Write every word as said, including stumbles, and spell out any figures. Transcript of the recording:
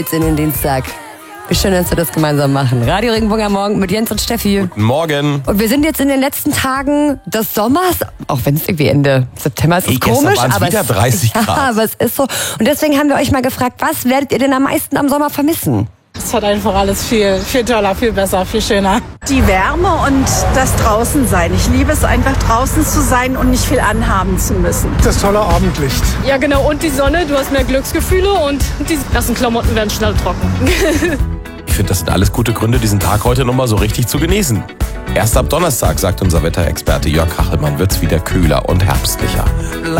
Jetzt in den Dienstag. Wie schön, dass wir das gemeinsam machen. Radio Regenbogen am Morgen mit Jens und Steffi. Guten Morgen. Und wir sind jetzt in den letzten Tagen des Sommers, auch wenn es irgendwie Ende September ist, ist Hey, komisch. gestern Aber wieder es, dreißig Grad. Ja, aber es ist so. Und deswegen haben wir euch mal gefragt, was werdet ihr denn am meisten am Sommer vermissen? Es hat einfach alles viel, viel toller, viel besser, viel schöner. Die Wärme und das Draußensein. Ich liebe es einfach, draußen zu sein und nicht viel anhaben zu müssen. Das tolle Abendlicht. Ja genau, und die Sonne, du hast mehr Glücksgefühle und die ersten Klamotten werden schnell trocken. Ich finde, das sind alles gute Gründe, diesen Tag heute nochmal so richtig zu genießen. Erst ab Donnerstag, sagt unser Wetterexperte Jörg Kachelmann, wird's wieder kühler und herbstlicher.